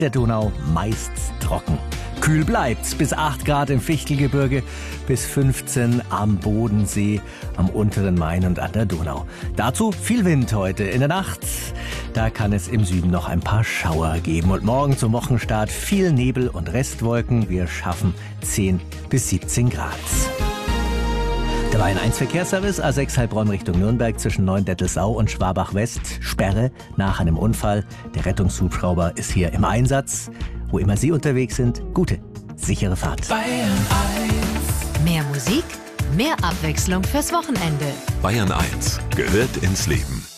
der Donau meist trocken. Kühl bleibt's, bis 8 Grad im Fichtelgebirge, bis 15 am Bodensee, am unteren Main und an der Donau. Dazu viel Wind heute. In der Nacht, da kann es im Süden noch ein paar Schauer geben. Und morgen zum Wochenstart viel Nebel und Restwolken. Wir schaffen 10 bis 17 Grad. Der Bayern 1 Verkehrsservice, A6 Heilbronn Richtung Nürnberg zwischen Neuendettelsau und Schwabach West. Sperre nach einem Unfall. Der Rettungshubschrauber ist hier im Einsatz. Wo immer Sie unterwegs sind, gute, sichere Fahrt. Bayern 1. Mehr Musik, mehr Abwechslung fürs Wochenende. Bayern 1 gehört ins Leben.